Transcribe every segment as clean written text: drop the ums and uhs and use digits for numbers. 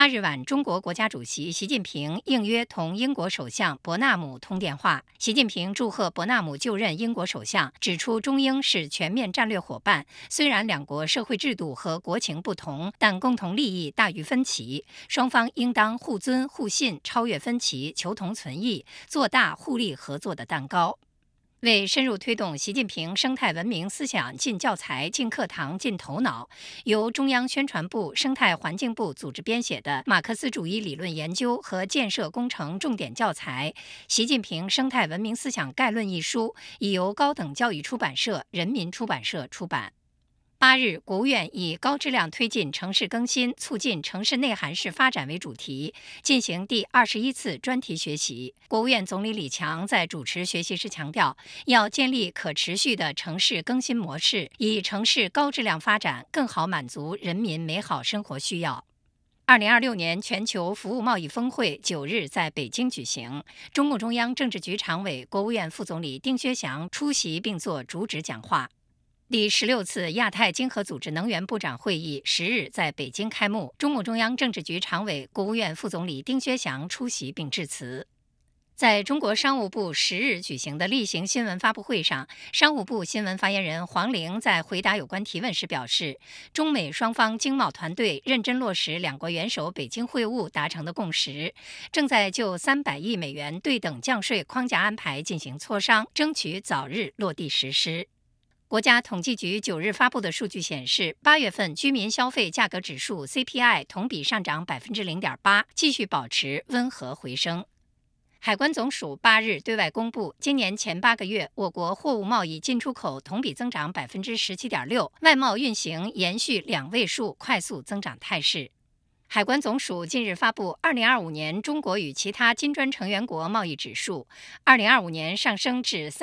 8日晚，中国国家主席习近平应约同英国首相伯纳姆通电话。习近平祝贺伯纳姆就任英国首相，指出中英是全面战略伙伴，虽然两国社会制度和国情不同，但共同利益大于分歧，双方应当互尊互信，超越分歧，求同存异，做大互利合作的蛋糕。为深入推动习近平生态文明思想进教材、进课堂、进头脑，由中央宣传部、生态环境部组织编写的《马克思主义理论研究和建设工程重点教材·习近平生态文明思想概论》一书，已由高等教育出版社、人民出版社出版。8日，国务院以高质量推进城市更新，促进城市内涵式发展为主题，进行第21次专题学习。国务院总理李强在主持学习时强调，要建立可持续的城市更新模式，以城市高质量发展更好满足人民美好生活需要。2026年全球服务贸易峰会9日在北京举行，中共中央政治局常委、国务院副总理丁薛祥出席并作主旨讲话。第16次亚太经合组织能源部长会议10日在北京开幕，中共中央政治局常委、国务院副总理丁薛祥出席并致辞。在中国商务部10日举行的例行新闻发布会上，商务部新闻发言人黄玲在回答有关提问时表示，中美双方经贸团队认真落实两国元首北京会晤达成的共识，正在就300亿美元对等降税框架安排进行磋商，争取早日落地实施。国家统计局9日发布的数据显示，8月份居民消费价格指数 CPI 同比上涨 0.8%， 继续保持温和回升。海关总署8日对外公布，今年前8个月，我国货物贸易进出口同比增长 17.6%， 外贸运行延续2位数快速增长态势。海关总署近日发布2025年中国与其他金砖成员国贸易指数，2025年上升至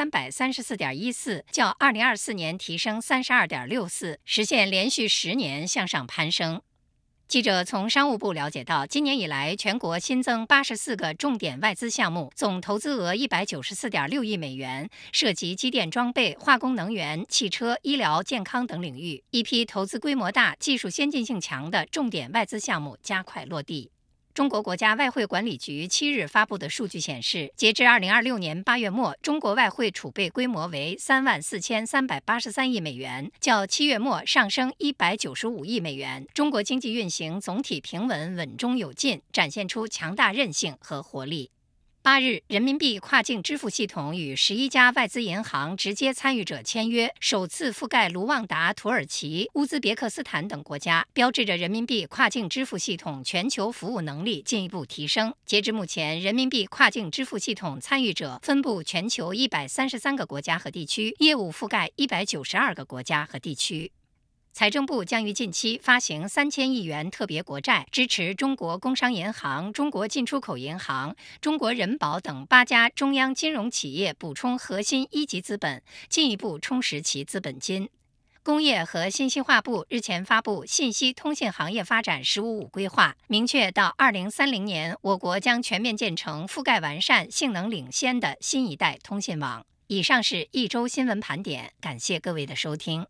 334.14， 较2024年提升 32.64， 实现连续10年向上攀升。记者从商务部了解到，今年以来全国新增84个重点外资项目，总投资额194.6亿美元，涉及机电装备、化工能源、汽车、医疗、健康等领域。一批投资规模大、技术先进性强的重点外资项目加快落地。中国国家外汇管理局7日发布的数据显示，截至2026年8月末，中国外汇储备规模为34383亿美元，较7月末上升195亿美元。中国经济运行总体平稳、稳中有进，展现出强大韧性和活力。8日，人民币跨境支付系统与11家外资银行直接参与者签约，首次覆盖卢旺达、土耳其、乌兹别克斯坦等国家，标志着人民币跨境支付系统全球服务能力进一步提升。截至目前，人民币跨境支付系统参与者分布全球133个国家和地区，业务覆盖192个国家和地区。财政部将于近期发行3000亿元特别国债，支持中国工商银行、中国进出口银行、中国人保等8家中央金融企业补充核心一级资本，进一步充实其资本金。工业和信息化部日前发布信息通信行业发展“十五五”规划，明确到2030年，我国将全面建成覆盖完善、性能领先的新一代通信网。以上是一周新闻盘点，感谢各位的收听。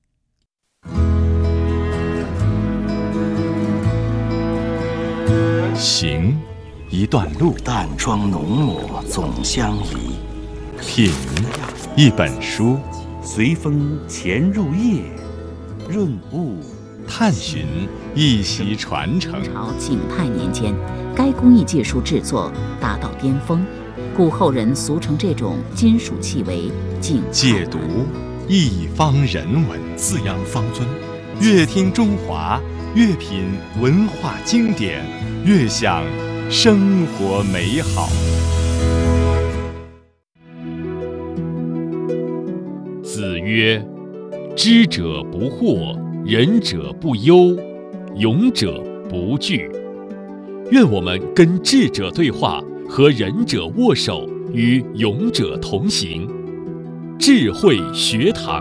行，一段路； 淡妆浓抹总相宜。 品，一本书； 随风潜入夜，润物； 探寻，一席传承。 朝景泰年间，该工艺技术制作达到巅峰，故后人俗称这种金属器为景泰。 解读，一方人文。 四羊方尊， 越听中华，越品文化经典，越享生活美好。子曰：知者不惑，仁者不忧，勇者不惧。愿我们跟智者对话，和仁者握手，与勇者同行。智慧学堂。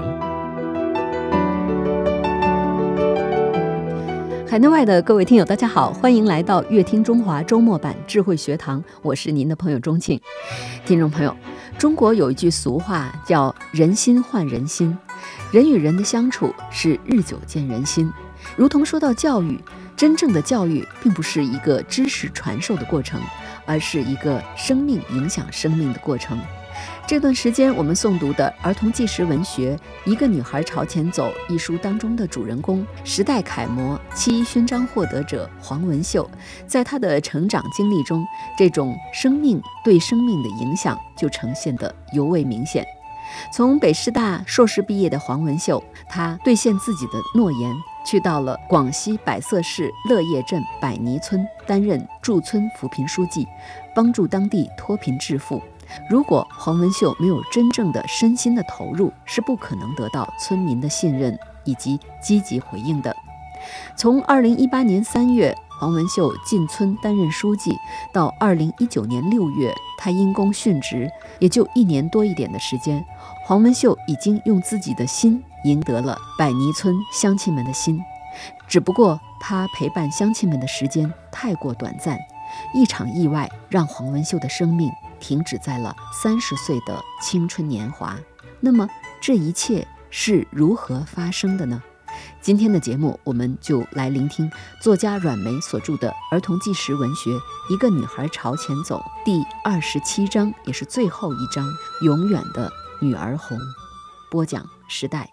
海内外的各位听友大家好，欢迎来到乐听中华周末版智慧学堂，我是您的朋友钟庆。听众朋友，中国有一句俗话叫人心换人心，人与人的相处是日久见人心。如同说到教育， 真正的教育并不是一个知识传授的过程，而是一个生命影响生命的过程。这段时间我们诵读的儿童纪实文学《一个女孩朝前走》一书当中的主人公，时代楷模、7·1勋章获得者黄文秀，在她的成长经历中，这种生命对生命的影响就呈现得尤为明显。从北师大硕士毕业的黄文秀，她兑现自己的诺言，去到了广西百色市乐业镇百泥村担任驻村扶贫书记，帮助当地脱贫致富。如果黄文秀没有真正的身心的投入，是不可能得到村民的信任以及积极回应的。从2018年3月黄文秀进村担任书记，到2019年6月他因公殉职，也就1年多一点的时间，黄文秀已经用自己的心赢得了百泥村乡亲们的心。只不过他陪伴乡亲们的时间太过短暂，一场意外让黄文秀的生命停止在了30岁的青春年华。那么这一切是如何发生的呢？今天的节目我们就来聆听作家阮梅所著的儿童纪实文学《一个女孩朝前走》第27章，也是最后一章，永远的女儿红。播讲时代。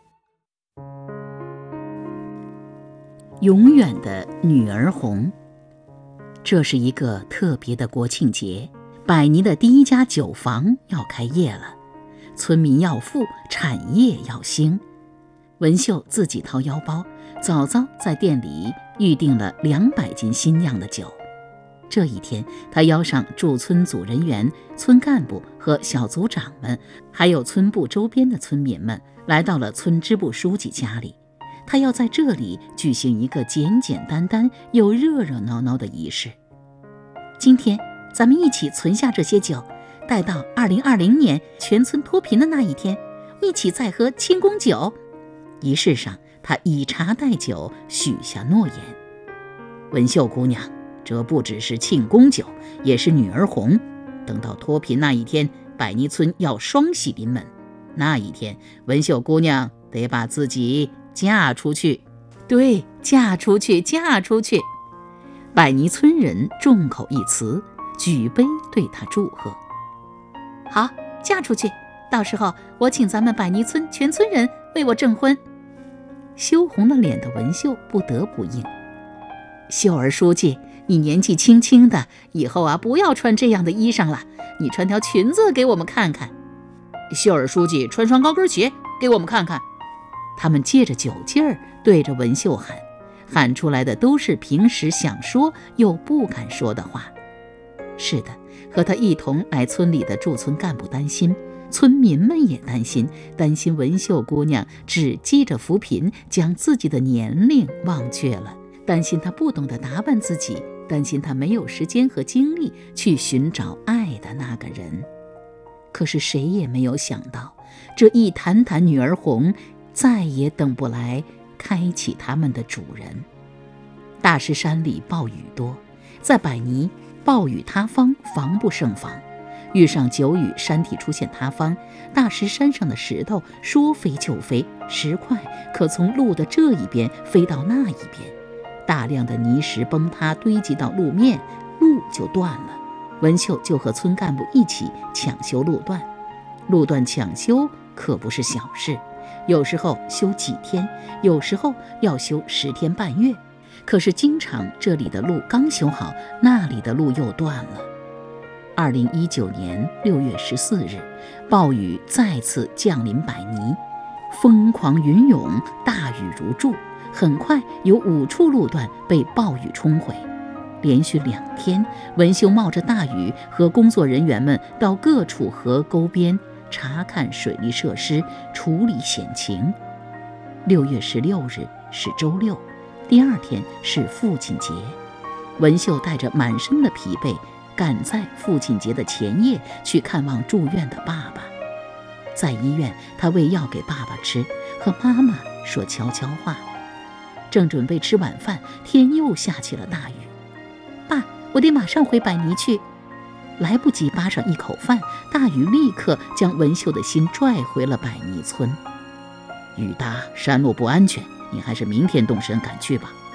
永远的女儿红。这是一个特别的国庆节，百泥的第一家酒坊要开业了，村民要富，产业要兴。文秀自己掏腰包，早早在店里预定了200斤新酿的酒。这一天，他邀上驻村组人员、村干部和小组长们，还有村部周边的村民们，来到了村支部书记家里。他要在这里举行一个简简单单又热热闹闹的仪式。今天咱们一起存下这些酒，待到2020年全村脱贫的那一天，一起再喝庆功酒。仪式上，他以茶代酒，许下诺言。文秀姑娘，这不只是庆功酒，也是女儿红。等到脱贫那一天，百泥村要双喜临门。那一天，文秀姑娘得把自己嫁出去。对，嫁出去，嫁出去。百泥村人众口一词，举杯对她祝贺。好，嫁出去，到时候我请咱们百泥村全村人为我证婚。羞红了脸的文秀不得不应。秀儿书记，你年纪轻轻的，以后不要穿这样的衣裳了，你穿条裙子给我们看看。秀儿书记，穿双高跟鞋给我们看看。他们借着酒劲儿对着文秀喊，喊出来的都是平时想说又不敢说的话。是的，和他一同来村里的驻村干部担心，村民们也担心文秀姑娘只记着扶贫，将自己的年龄忘却了，担心她不懂得打扮自己，担心她没有时间和精力去寻找爱的那个人。可是谁也没有想到，这一坛坛女儿红再也等不来开启他们的主人。大石山里暴雨多，在百泥暴雨塌方，防不胜防。遇上久雨，山体出现塌方，大石山上的石头说飞就飞，石块可从路的这一边飞到那一边，大量的泥石崩塌堆积到路面，路就断了。文秀就和村干部一起抢修路段。路段抢修可不是小事，有时候修几天，有时候要修10天半月。可是经常这里的路刚修好，那里的路又断了。2019年6月14日，暴雨再次降临百泥，疯狂云涌，大雨如注，很快有5处路段被暴雨冲毁。连续2天，文秀冒着大雨和工作人员们到各处河沟边查看水利设施，处理险情。6月16日是周六，第2天是父亲节。文秀带着满身的疲惫，赶在父亲节的前夜去看望住院的爸爸。在医院，他喂药给爸爸吃，和妈妈说悄悄话。正准备吃晚饭，天又下起了大雨。爸，我得马上回百泥去。来不及扒上一口饭，大雨立刻将文秀的心拽回了百泥村。雨大，山路不安全，你还是明天动身赶去吧。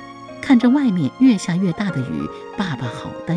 看着外面越下越大的雨，爸爸好担